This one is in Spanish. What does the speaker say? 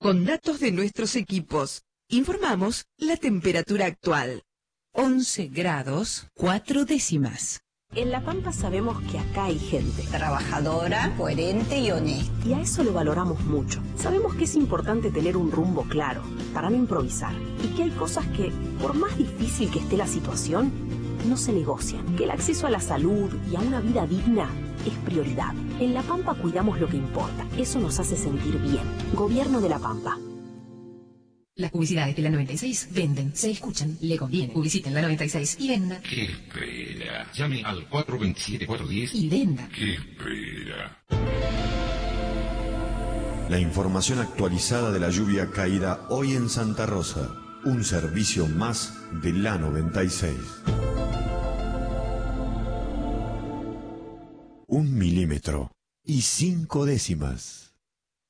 con datos de nuestros equipos. Informamos la temperatura actual. 11 grados 4 décimas. En La Pampa sabemos que acá hay gente trabajadora, coherente y honesta. Y a eso lo valoramos mucho. Sabemos que es importante tener un rumbo claro, para no improvisar. Y que hay cosas que, por más difícil que esté la situación, no se negocian. Que el acceso a la salud y a una vida digna es prioridad. En La Pampa cuidamos lo que importa. Eso nos hace sentir bien. Gobierno de La Pampa. Las publicidades de la 96 venden, se escuchan, le conviene. Publiciten la 96 y venda. ¿Qué espera? Llame al 427-410 y venda. ¿Qué espera? La información actualizada de la lluvia caída hoy en Santa Rosa. Un servicio más de la 96. 1 milímetro y 5 décimas.